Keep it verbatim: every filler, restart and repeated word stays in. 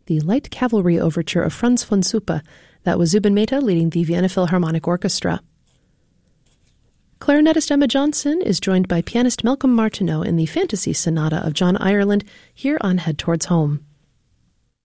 the Light Cavalry Overture of Franz von Suppe. That was Zubin Mehta leading the Vienna Philharmonic Orchestra. Clarinetist Emma Johnson is joined by pianist Malcolm Martineau in the Fantasy Sonata of John Ireland here on Head Towards Home.